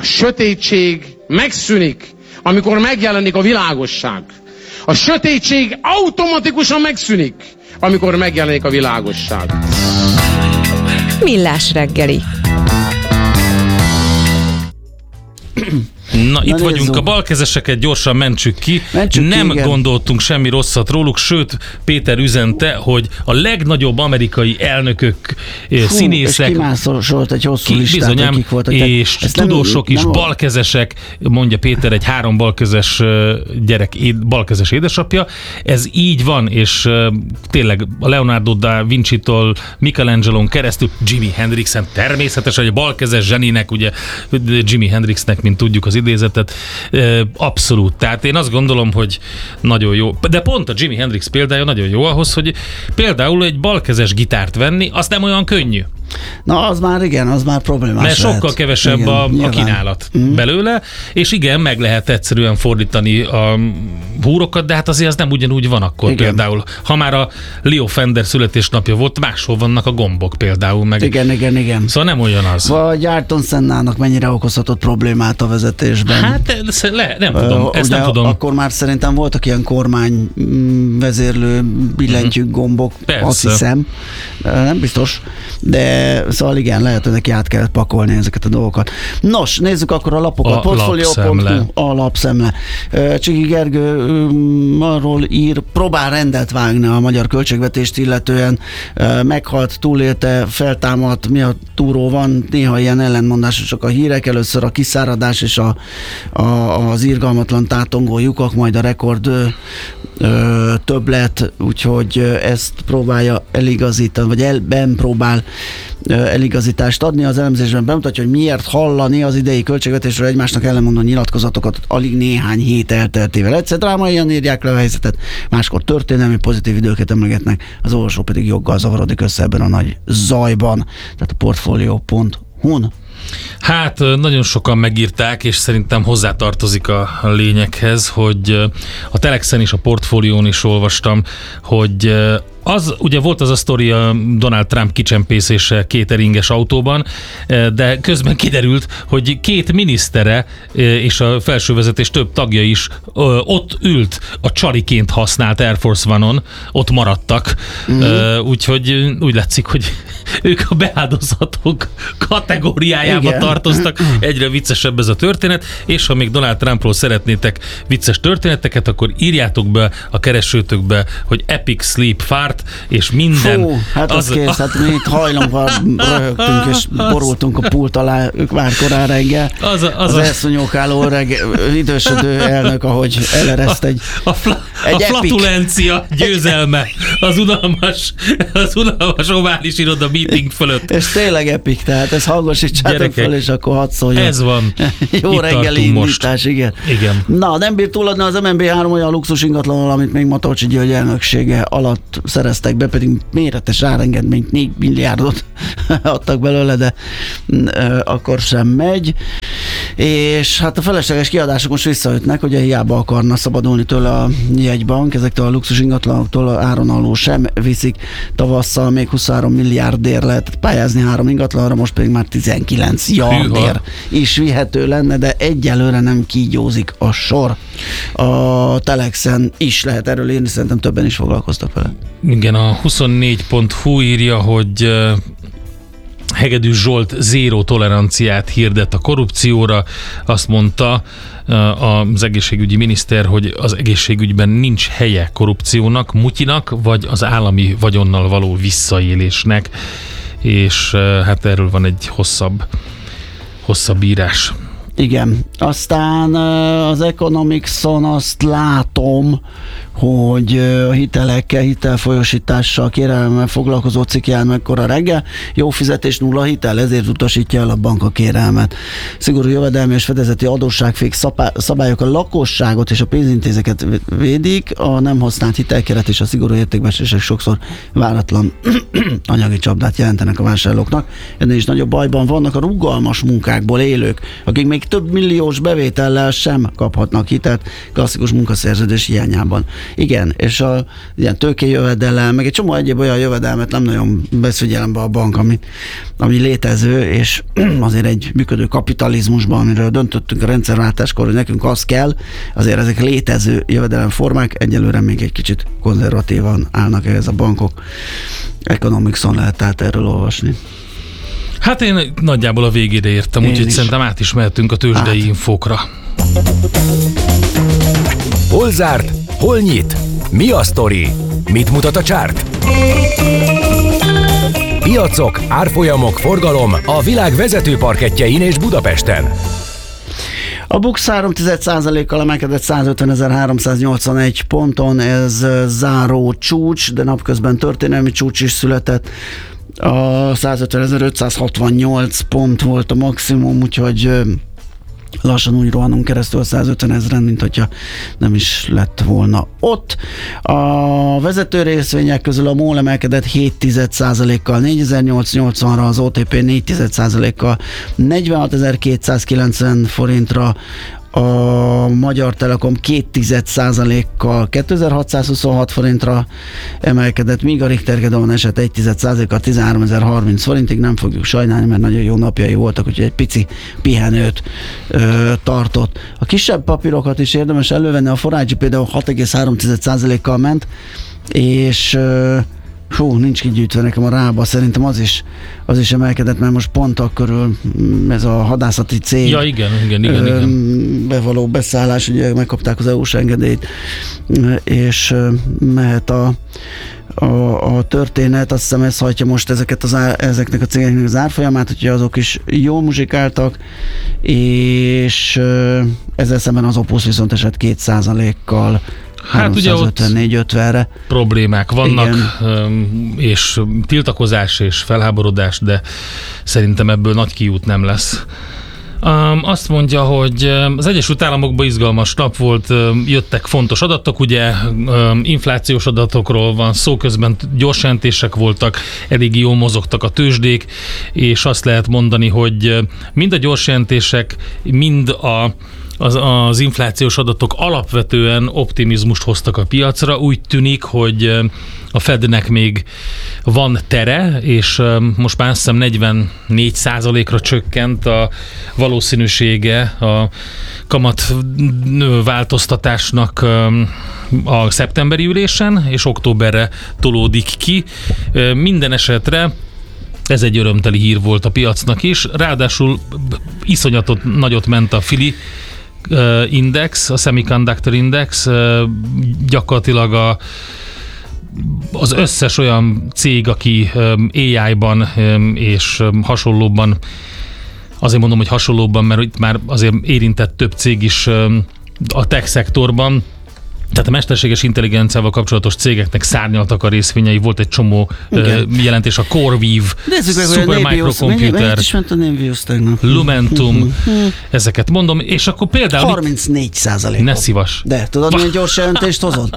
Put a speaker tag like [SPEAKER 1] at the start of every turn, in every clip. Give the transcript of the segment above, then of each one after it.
[SPEAKER 1] A sötétség megszűnik, amikor megjelenik a világosság. A sötétség automatikusan megszűnik, amikor megjelenik a világosság.
[SPEAKER 2] Millás reggeli.
[SPEAKER 3] Na, itt vagyunk, a balkezeseket gyorsan mentsük ki. Nem gondoltunk semmi rosszat róluk, sőt, Péter üzente, hogy a legnagyobb amerikai elnökök, színészek,
[SPEAKER 4] és kimásolt egy hosszú listát,
[SPEAKER 3] bizonyám,
[SPEAKER 4] akik voltak.
[SPEAKER 3] És tudósok is, balkezesek, mondja Péter, egy 3 balkezes gyerek, balkezes édesapja. Ez így van, és tényleg a Leonardo da Vinci-tól Michelangelón keresztül Jimi Hendrixen, természetesen egy balkezes zseninek, ugye Jimi Hendrixnek, mint tudjuk az idézetet, abszolút. Tehát én azt gondolom, hogy nagyon jó. De pont a Jimi Hendrix példája nagyon jó ahhoz, hogy például egy balkezes gitárt venni, az nem olyan könnyű.
[SPEAKER 4] Na, az már igen, az már problémás.
[SPEAKER 3] Mert sokkal kevesebb igen, a kínálat belőle, és igen, meg lehet egyszerűen fordítani a húrokat, de hát azért az nem ugyanúgy van akkor igen. Például. Ha már a Leo Fender születésnapja volt, máshol vannak a gombok például. Meg.
[SPEAKER 4] Igen.
[SPEAKER 3] Szóval nem olyan az.
[SPEAKER 4] Vagy Ayrton Sennának mennyire okozhatott problémát a vezetésben.
[SPEAKER 3] Hát nem tudom, ezt nem tudom.
[SPEAKER 4] Akkor már szerintem voltak ilyen kormány vezérlő billentyűk, gombok,
[SPEAKER 3] persze.
[SPEAKER 4] Azt hiszem. Nem biztos, de szóval igen, lehet, hogy neki át kellett pakolni ezeket a dolgokat. Nos, nézzük akkor a lapokat. Portfolio.hu, a lapszemle. Csiki Gergő arról ír, próbál rendet vágni a magyar költségvetést illetően, meghalt, túlélte, feltámadt, mi a túró van, néha ilyen ellentmondásosak a hírek, először a kiszáradás és az irgalmatlan tátongó lyukak, majd a rekord többlet, úgyhogy ezt próbálja eligazítani, vagy ebben próbál eligazítást adni. Az elemzésben bemutatja, hogy miért hallani az idei költségvetésről egymásnak ellenmondó nyilatkozatokat alig néhány hét elteltével. Egyszer drámaian írják le a helyzetet, máskor történelmi pozitív időket emlegetnek, az olvasó pedig joggal zavarodik össze ebben a nagy zajban. Tehát a portfolio.hu-n.
[SPEAKER 3] Hát nagyon sokan megírták, és szerintem hozzátartozik a lényeghez, hogy a Telexen is, a Portfólión is olvastam, hogy az, ugye volt az a sztori a Donald Trump kicsempészése cateringes autóban, de közben kiderült, hogy 2 minisztere és a felsővezetés több tagja is ott ült a csaliként használt Air Force One-on, ott maradtak, úgyhogy úgy látszik, hogy ők a beáldozatok kategóriájába tartoztak. Egyre viccesebb ez a történet, és ha még Donald Trumpról szeretnétek vicces történeteket, akkor írjátok be a keresőtökbe, hogy Epic Sleep Fart, és minden...
[SPEAKER 4] Fú, hát az kész, hát mi itt hajlomban röhögtünk, és borultunk a pult alá, ők már korán reggel. Az elszonyókáló idősödő elnök, ahogy elereszt egy flatulencia
[SPEAKER 3] győzelme az unalmas ovális iroda meeting fölött.
[SPEAKER 4] És tényleg epik, tehát ez hangosítsátok fel, és akkor hadd szóljon.
[SPEAKER 3] Ez van.
[SPEAKER 4] Jó reggeli indítás, igen. Na, nem bírt túladni az MNB3 olyan luxus ingatlanul, amit még Matolcsi György elnöksége alatt szereztek be, pedig méretes árengedményt, 4 milliárdot adtak belőle, de akkor sem megy. És hát a felesleges kiadások most visszaütnek, ugye hiába akarna szabadulni tőle a jegybank, ezektől a luxus ingatlanoktól áron alul sem viszik. Tavasszal még 23 milliárdért lehet pályázni 3 ingatlanra, most pedig már 19 milliárdért is vihető lenne, de egyelőre nem kígyózik a sor. A Telexen is lehet erről írni, szerintem többen is foglalkoztak vele.
[SPEAKER 3] Igen, a 24.hu írja, hogy Hegedűs Zsolt zéró toleranciát hirdet a korrupcióra. Azt mondta az egészségügyi miniszter, hogy az egészségügyben nincs helye korrupciónak, mutyinak, vagy az állami vagyonnal való visszaélésnek. És hát erről van egy hosszabb írás.
[SPEAKER 4] Igen. Aztán az Economics-on azt látom, hogy a hitelekkel, hitelfolyosítással, kérelemmel foglalkozó cikk jár mekkora reggel, jó fizetés, nulla hitel, ezért utasítja el a bank a kérelmet. Szigorú jövedelmi és fedezeti adósságfék szabályok a lakosságot és a pénzintézeket védik, a nem használt hitelkeret és a szigorú értékbeesések sokszor váratlan anyagi csapdát jelentenek a vásárlóknak. Ennél is nagyobb bajban vannak a rugalmas munkákból élők, akik még több milliós bevétellel sem kaphatnak hitelt klasszikus munkaszerződés hiányában. Igen, és ilyen tőkejövedelem, meg egy csomó egyéb olyan jövedelmet nem nagyon vesz figyelembe a bank, ami létező, és azért egy működő kapitalizmusban, amiről döntöttünk a rendszerváltáskor, hogy nekünk az kell, azért ezek létező jövedelemformák, egyelőre még egy kicsit konzervatívan állnak ehhez a bankok. Economicson lehet tehát erről olvasni.
[SPEAKER 3] Hát én nagyjából a végére értem, úgyhogy szerintem át is mehetünk a tőzsdei infókra.
[SPEAKER 2] Hol zárt? Hol nyit? Mi a sztori? Mit mutat a csárt? Piacok, árfolyamok, forgalom a világ vezető parkettjein és Budapesten.
[SPEAKER 4] A BUX 3,1%-kal emelkedett 150.381 ponton, ez záró csúcs, de napközben történelmi csúcs is született. A 150.568 pont volt a maximum, úgyhogy lassan úgy rohanunk keresztül a 150 000-en, mint hogyha nem is lett volna ott. A vezető részvények közül a MOL emelkedett 0,7%-kal 4.880-ra, az OTP 4,1%-kal 46.290 forintra, a Magyar Telekom 2,1%-kal 2626 forintra emelkedett, míg a Richter Gedeon esett 1,1%-kal 13.030 forintig. Nem fogjuk sajnálni, mert nagyon jó napjai voltak, úgyhogy egy pici pihenőt tartott. A kisebb papírokat is érdemes elővenni, a Forágyi például 6,3%-kal ment, és nincs kigyűjtve nekem a rába, szerintem az is emelkedett, mert most pont akkörül ez a hadászati cég.
[SPEAKER 3] Ja, igen.
[SPEAKER 4] Bevaló beszállás, ugye megkapták az EU-s engedélyt, és mehet a történet, azt hiszem ez hajtja most ezeknek a cégeknek az árfolyamát, hogy azok is jól muzsikáltak, és ezzel szemben az Opus viszont esett 2%-kal.
[SPEAKER 3] Hát ugye ott
[SPEAKER 4] 54-50-re.
[SPEAKER 3] Problémák vannak, igen. És tiltakozás és felháborodás, de szerintem ebből nagy kiút nem lesz. Azt mondja, hogy az Egyesült Államokban izgalmas nap volt, jöttek fontos adatok, ugye inflációs adatokról van szó, közben gyors jelentések voltak, elég jól mozogtak a tőzsdék, és azt lehet mondani, hogy mind a gyors jelentések, mind az inflációs adatok alapvetően optimizmust hoztak a piacra. Úgy tűnik, hogy a Fednek még van tere, és most már azt hiszem 44%-ra csökkent a valószínűsége a kamat változtatásnak a szeptemberi ülésen, és októberre tolódik ki. Minden esetre ez egy örömteli hír volt a piacnak is, ráadásul iszonyatot nagyot ment a Fili index, a Semiconductor Index, gyakorlatilag az összes olyan cég, aki AI-ban és hasonlóban, azért mondom, hogy hasonlóban, mert itt már azért érintett több cég is a tech szektorban. Tehát a mesterséges intelligenciával kapcsolatos cégeknek szárnyaltak a részvényei, volt egy csomó jelentés, a CoreWeave, Supermicrocomputer, Lumentum, ezeket mondom, és akkor például
[SPEAKER 4] 34%.
[SPEAKER 3] Ne szívas.
[SPEAKER 4] De tudod, milyen gyors jelentést hozod?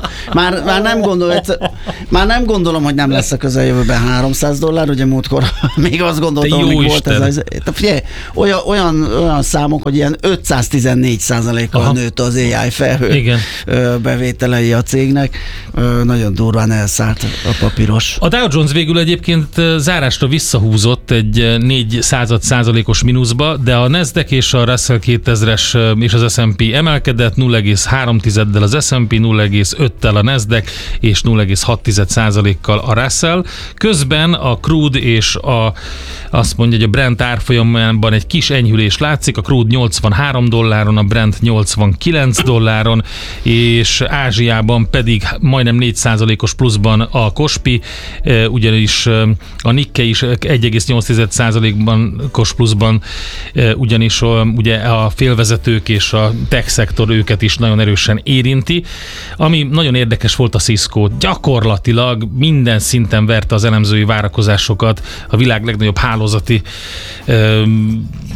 [SPEAKER 4] Már nem gondolom, hogy nem lesz a közeljövőben $300, ugye múltkor még azt gondoltam, hogy volt ez. Figyelj, olyan számok, hogy ilyen 514%-kal nőtt az AI felhő bevételei a cégnek. Nagyon durván elszállt a papíros.
[SPEAKER 3] A Dow Jones végül egyébként zárásra visszahúzott egy 0,4%-os mínuszba, de a Nasdaq és a Russell 2000-es és az S&P emelkedett, 0,3-del az S&P, 0,5-tel a Nasdaq és 0,6%-kal a Russell. Közben a crude és azt mondja, hogy a Brent árfolyamában egy kis enyhülés látszik, a crude $83, a Brent $89, és Ázsiában pedig majdnem 4%-os pluszban a Kospi, ugyanis a Nikkei is 1,8%-os pluszban, ugyanis ugye a félvezetők és a tech szektor őket is nagyon erősen érinti. Ami nagyon érdekes volt, a Cisco gyakorlatilag minden szinten verte az elemzői várakozásokat, a világ legnagyobb hálózati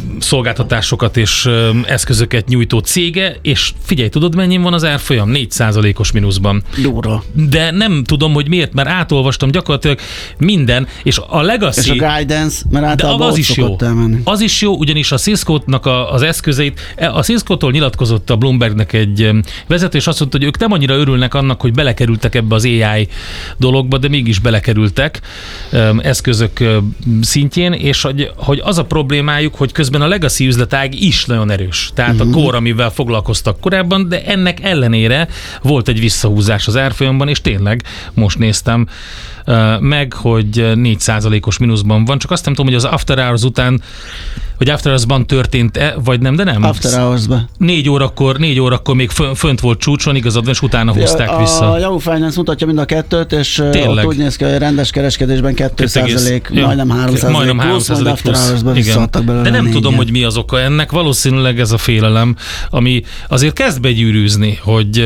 [SPEAKER 3] szolgáltatásokat és eszközöket nyújtó cége, és figyelj, tudod mennyi van az árfolyam? 4%-os mínuszban.
[SPEAKER 4] Durva.
[SPEAKER 3] De nem tudom, hogy miért, mert átolvastam gyakorlatilag minden, és a Legacy...
[SPEAKER 4] És a Guidance, mert általában
[SPEAKER 3] az is jó. Az is jó, ugyanis a Cisco-nak az eszközeit, a Cisco-tól nyilatkozott a Bloombergnek egy vezető, és azt mondta, hogy ők nem annyira örülnek annak, hogy belekerültek ebbe az AI dologba, de mégis belekerültek eszközök szintjén, és hogy az a problémájuk, hogy közben a Legacy üzletág is nagyon erős. Tehát a core, amivel foglalkoztak korábban, de ennek ellenére volt egy visszahúzás az árfolyamban, és tényleg most néztem meg, hogy 4%-os mínuszban van, csak azt nem tudom, hogy az After Hours után, hogy After Hours-ban történt-e, vagy nem, de nem.
[SPEAKER 4] After Hours-ban.
[SPEAKER 3] 4 órakor még fönt volt csúcson, igazad van, és utána hozták vissza.
[SPEAKER 4] A Yahoo Finance mutatja mind a kettőt, és ott úgy néz ki, hogy a rendes kereskedésben 2%, majdnem 3%, plusz, majd After Hours-ban visszaadtak belőle.
[SPEAKER 3] De nem tudom, hogy mi az oka ennek, valószínűleg ez a félelem, ami azért kezd begyűrűzni,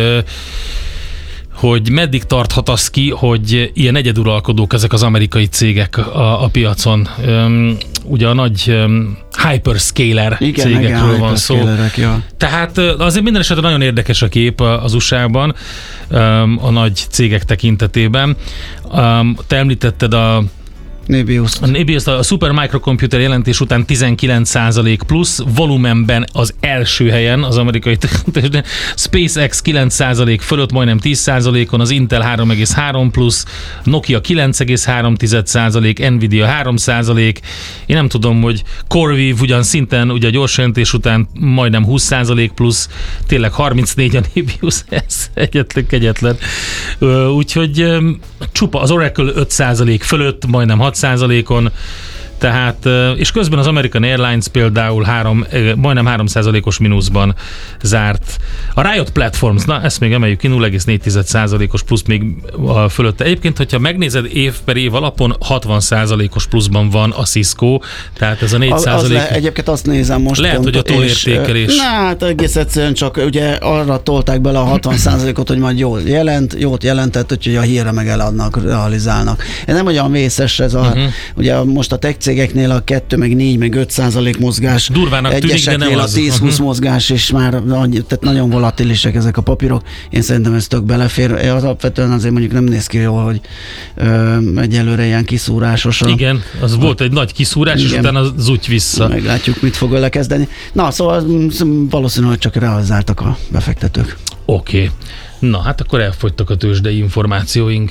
[SPEAKER 3] hogy meddig tarthat az ki, hogy ilyen egyeduralkodók ezek az amerikai cégek a piacon. Ugye a nagy hyperscaler cégekről van szó.
[SPEAKER 4] Ja.
[SPEAKER 3] Tehát azért minden esetre nagyon érdekes a kép az USA-ban a nagy cégek tekintetében. Te említetted a Nebius, a Super Microcomputer jelentés után 19% plusz, volumenben az első helyen az amerikai SpaceX 9% fölött, majdnem 10%-on, az Intel 3,3 plusz, Nokia 9,3%, Nvidia 3%, én nem tudom, hogy CoreWeave ugyan szinten, ugye a gyors jelentés után majdnem 20% plusz, tényleg 34 a Nebius, ez egyetlen. Úgyhogy csupa, az Oracle 5% fölött, majdnem 6%-on, tehát, és közben az American Airlines például majdnem 3%-os mínuszban zárt. A Riot Platforms, na ezt még emeljük ki, 0,4%-os plusz még fölötte. Egyébként, hogyha megnézed év per év alapon, 60%-os pluszban van a Cisco, tehát ez a 4%.
[SPEAKER 4] Egyébként azt nézem most.
[SPEAKER 3] Lehet,
[SPEAKER 4] pont,
[SPEAKER 3] hogy a túlértékelés.
[SPEAKER 4] Hát egész egyszerűen csak ugye arra tolták bele a 60%-ot, hogy majd jót jelentett, úgyhogy a hírre meg eladnak, realizálnak. Ez nem olyan vészes ez ugye most a tech cégeknél a 2, meg 4, meg 5% mozgás.
[SPEAKER 3] Durvának tűnik, de nem az.
[SPEAKER 4] A 10-20 mozgás, és már tehát nagyon volatilisek ezek a papírok. Én szerintem ez tök belefér. Alapvetően azért mondjuk nem néz ki jól, hogy egyelőre ilyen kiszúrásos.
[SPEAKER 3] Igen, az volt egy nagy kiszúrás, igen. És utána az úgy vissza.
[SPEAKER 4] Meglátjuk, mit fog vele kezdeni. Na, szóval valószínűleg csak realizáltak a befektetők.
[SPEAKER 3] Oké. Na, hát akkor elfogytak a tőzsdei információink.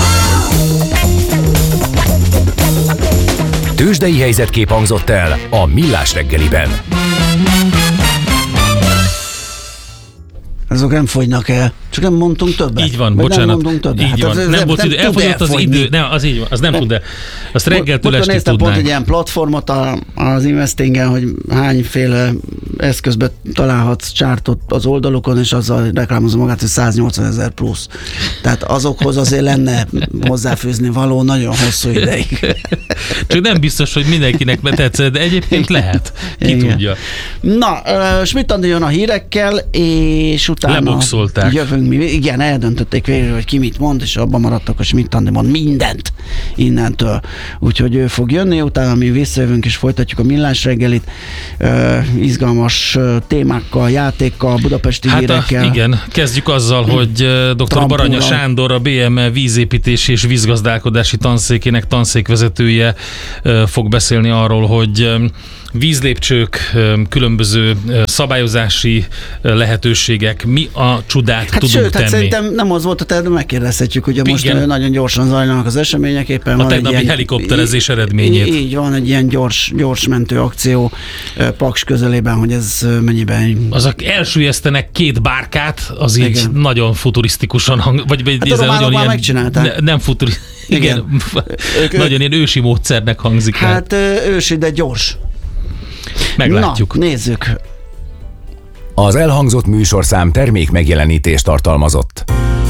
[SPEAKER 2] Tőzsdei helyzetkép hangzott el a Millás reggeliben.
[SPEAKER 4] Azok nem fogynak el. Csak nem mondtunk többet.
[SPEAKER 3] Így van, bocsánat.
[SPEAKER 4] Nem mondtunk többet.
[SPEAKER 3] Így van. Nem volt idő. Elfogyott az idő. Nem, az így van. Az nem tud, de azt reggeltől estig
[SPEAKER 4] néztem
[SPEAKER 3] tudnánk.
[SPEAKER 4] Pont egy ilyen platformot az Investing-en, hogy hányféle eszközbe találhatsz csártot az oldalukon, és azzal reklámozom magát, hogy 180 000 plusz. Tehát azokhoz azért lenne hozzáfűzni való nagyon hosszú ideig.
[SPEAKER 3] Csak nem biztos, hogy mindenkinek tetszett, de egyébként lehet. Ki
[SPEAKER 4] igen.
[SPEAKER 3] tudja.
[SPEAKER 4] Na, Schmidt-Andi jön a hírekkel, és utána
[SPEAKER 3] leboxolták.
[SPEAKER 4] Jövünk mi. Igen, eldöntötték végül, hogy ki mit mond, és abban maradtak, hogy Schmidt-Andi mond mindent innentől. Úgyhogy ő fog jönni, utána mi visszajövünk, és folytatjuk a Millás reggelit. Izgalmas témákkal, játékkal, budapesti hírekkel.
[SPEAKER 3] Igen, kezdjük azzal, hogy dr. Baranya Sándor, a BME vízépítési és vízgazdálkodási tanszékének tanszékvezetője fog beszélni arról, hogy vízlépcsők, különböző szabályozási lehetőségek, mi a csodát tudunk tenni.
[SPEAKER 4] Szerintem nem az volt a terv, megkérdezhetjük, ugye most nagyon gyorsan zajlanak az események, éppen
[SPEAKER 3] a tegnapi helikopterezés eredményét.
[SPEAKER 4] Így van, egy ilyen gyors mentő akció Paks közelében, hogy ez mennyiben...
[SPEAKER 3] Azok elsüllyesztenek 2 bárkát, az így igen. Nagyon futurisztikusan vagy
[SPEAKER 4] hát a románok már megcsinálták.
[SPEAKER 3] Nem igen. Nagyon ilyen ősi módszernek hangzik.
[SPEAKER 4] Hát ősi, de gyors.
[SPEAKER 3] Meglátjuk.
[SPEAKER 4] Na, nézzük.
[SPEAKER 2] Az elhangzott műsorszám termék megjelenítést tartalmazott.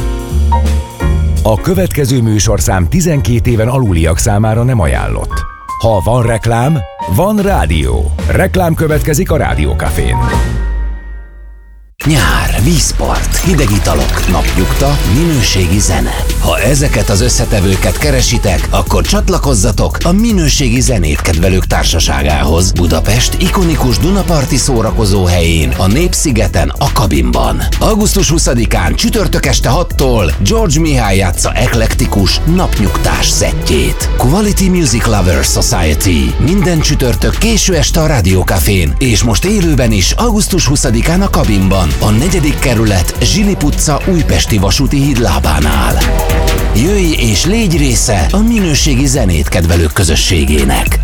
[SPEAKER 2] A következő műsorszám 12 éven aluliak számára nem ajánlott. Ha van reklám, van rádió. Reklám következik a Rádiókafén. Nyár, vízpart, hideg italok, napnyugta, minőségi zene. Ha ezeket az összetevőket keresitek, akkor csatlakozzatok a minőségi zenét kedvelők társaságához Budapest ikonikus dunaparti szórakozó helyén, a Népszigeten, a Kabinban. Augusztus 20-án csütörtök este 6-tól George Mihály játsza eklektikus, napnyugtás szettjét. Quality Music Lovers Society. Minden csütörtök késő este a Rádió Cafén, és most élőben is augusztus 20-án a Kabinban, a 4. kerület Zsilip utca újpesti vasúti hídlábánál. Jöjj és légy része a minőségi zenét kedvelők közösségének.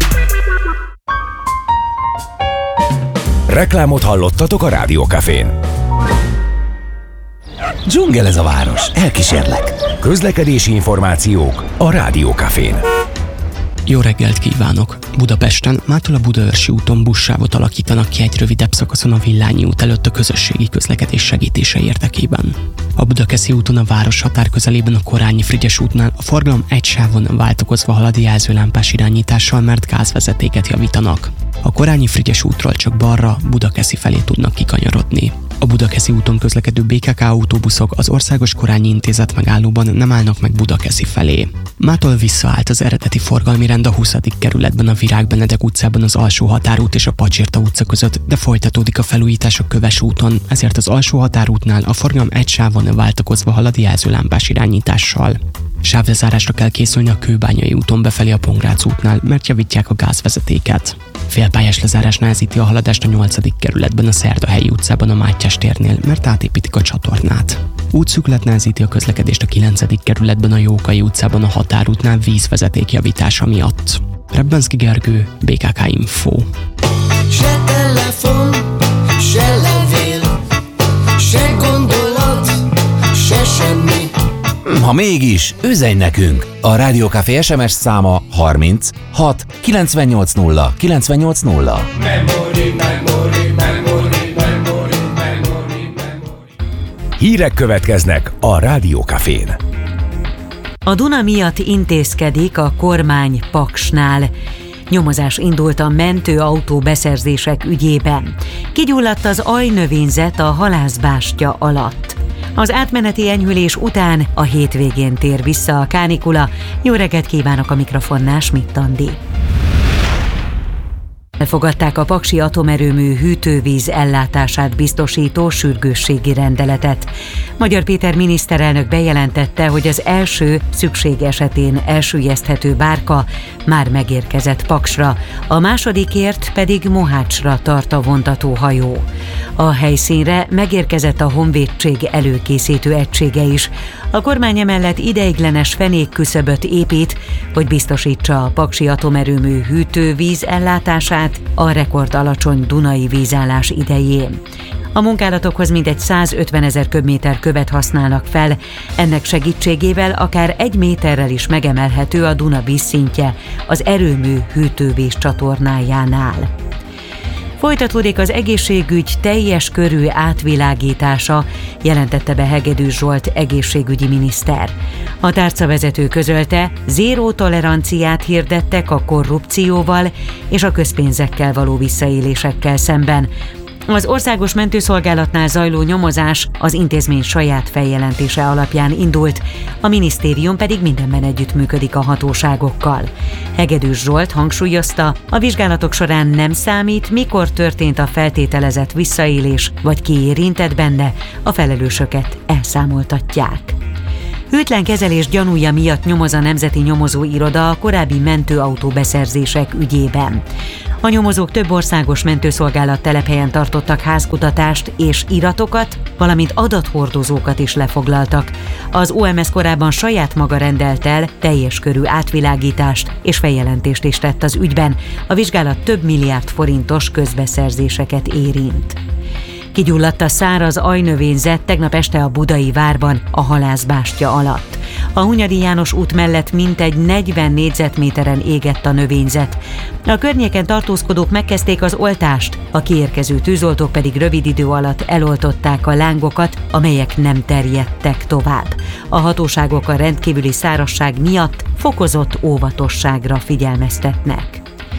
[SPEAKER 2] Reklámot hallottatok a Rádió Cafén. Dzsungel ez a város, elkísérlek. Közlekedési információk a Rádió Cafén.
[SPEAKER 5] Jó reggelt kívánok! Budapesten mától a Budaörsi úton buszsávot alakítanak ki egy rövidebb szakaszon a Villányi út előtt a közösségi közlekedés segítése érdekében. A Budakeszi úton a városhatár közelében a Korányi-Frigyes útnál a forgalom egy sávon váltakozva halad jelzőlámpás irányítással, mert gázvezetéket javítanak. A Korányi-Frigyes útról csak balra, Budakeszi felé tudnak kikanyarodni. A Budakeszi úton közlekedő BKK autóbuszok az Országos Korányi Intézet megállóban nem állnak meg Budakeszi felé. Mától visszaállt az eredeti forgalmi rend a 20. kerületben a Virág-Benedek utcában az Alsó Határút és a Pacsirta utca között, de folytatódik a felújítás a Köves úton, ezért az Alsó Határútnál a forgalom egy sávon váltakozva halad jelzőlámpás irányítással. Sávlezárásra kell készülni a Kőbányai úton befelé a Pongrác útnál, mert javítják a gázvezetéket. Félpályás lezárás nehezíti a haladást a 8. kerületben a Szerdahelyi utcában a Mátyás térnél, mert átépítik a csatornát. Útszűkület nehezíti a közlekedést a 9. kerületben a Jókai utcában a Határútnál vízvezeték javítása miatt. Rebbenszky Gergő, BKK Info.
[SPEAKER 6] Se telefon, se levél, se gondolat, se semmi.
[SPEAKER 2] Ha mégis, üzenj nekünk! A Rádió Café SMS száma 30 6 980 980. Hírek következnek a Rádió Cafén.
[SPEAKER 7] A Duna miatt intézkedik a kormány Paksnál. Nyomozás indult a mentőautó beszerzések ügyében. Kigyulladt az ajnövényzet a halászbástya alatt. Az átmeneti enyhülés után a hétvégén tér vissza a kánikula. Jó reggelt kívánok, a mikrofonnál Schmidt Andi. Elfogadták a paksi atomerőmű hűtővíz ellátását biztosító sürgősségi rendeletet. Magyar Péter miniszterelnök bejelentette, hogy az első szükség esetén elsüllyeszthető bárka már megérkezett Paksra, a másodikért pedig Mohácsra tart a vontató hajó. A helyszínre megérkezett a honvédség előkészítő egysége is. A kormány emellett ideiglenes fenékküszöböt épít, hogy biztosítsa a paksi atomerőmű hűtővíz ellátását a rekord alacsony dunai vízállás idején. A munkálatokhoz mintegy 150 000 köbméter követ használnak fel, ennek segítségével akár 1 méterrel is megemelhető a Duna vízszintje az erőmű hűtővíz csatornájánál. Folytatódik az egészségügy teljes körű átvilágítása, jelentette be Hegedűs Zsolt egészségügyi miniszter. A tárcavezető közölte, zéró toleranciát hirdettek a korrupcióval és a közpénzekkel való visszaélésekkel szemben. Az Országos Mentőszolgálatnál zajló nyomozás az intézmény saját feljelentése alapján indult, a minisztérium pedig mindenben együttműködik a hatóságokkal. Hegedűs Zsolt hangsúlyozta, a vizsgálatok során nem számít, mikor történt a feltételezett visszaélés, vagy ki érintett benne, a felelősöket elszámoltatják. Hűtlen kezelés gyanúja miatt nyomoz a Nemzeti Nyomozóiroda a korábbi mentőautó beszerzések ügyében. A nyomozók több országos mentőszolgálat telephelyen tartottak házkutatást és iratokat, valamint adathordozókat is lefoglaltak. Az OMS korábban saját maga rendelt el teljes körű átvilágítást és feljelentést is tett az ügyben. A vizsgálat több milliárd forintos közbeszerzéseket érint. Kigyulladt a száraz ajnövényzet tegnap este a Budai várban, a halászbástya alatt. A Hunyadi János út mellett mintegy 40 négyzetméteren égett a növényzet. A környéken tartózkodók megkezdték az oltást, a kiérkező tűzoltók pedig rövid idő alatt eloltották a lángokat, amelyek nem terjedtek tovább. A hatóságok a rendkívüli szárazság miatt fokozott óvatosságra figyelmeztetnek.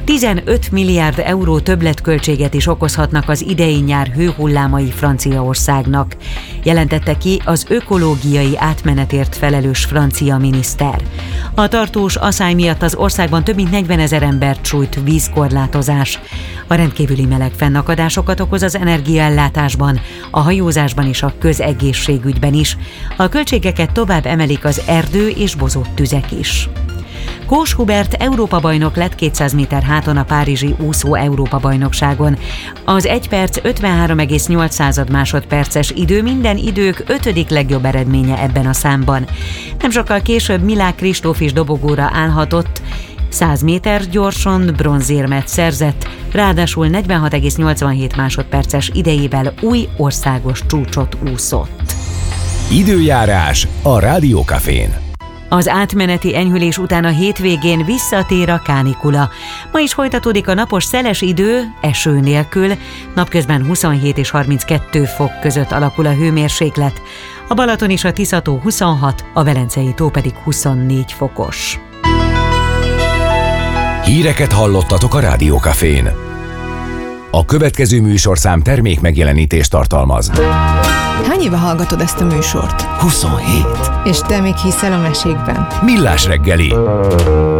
[SPEAKER 7] 15 milliárd euró többletköltséget is okozhatnak az idei nyár hőhullámai Franciaországnak, jelentette ki az ökológiai átmenetért felelős francia miniszter. A tartós aszály miatt az országban több mint 40 000 embert sújt vízkorlátozás. A rendkívüli meleg fennakadásokat okoz az energiaellátásban, a hajózásban és a közegészségügyben is. A költségeket tovább emelik az erdő és bozott tüzek is. Kós Hubert Európa-bajnok lett 200 méter háton a párizsi úszó Európa-bajnokságon. Az 1 perc 53,8 másodperces idő minden idők 5. legjobb eredménye ebben a számban. Nem sokkal később Milák Kristóf is dobogóra állhatott, 100 méter gyorson bronzérmet szerzett, ráadásul 46,87 másodperces idejével új országos csúcsot úszott.
[SPEAKER 2] Időjárás a Rádió Cafén.
[SPEAKER 7] Az átmeneti enyhülés után a hétvégén visszatér a kánikula. Ma is folytatódik a napos szeles idő, eső nélkül, napközben 27 és 32 fok között alakul a hőmérséklet. A Balaton és a Tisza-tó 26, a Velencei tó pedig 24 fokos.
[SPEAKER 2] Híreket hallottatok a Rádió Cafén. A következő műsorszám termék megjelenítést tartalmaz.
[SPEAKER 8] Hány éve hallgatod ezt a műsort?
[SPEAKER 2] 27.
[SPEAKER 8] És te még hiszel a mesékben?
[SPEAKER 2] Millás reggeli.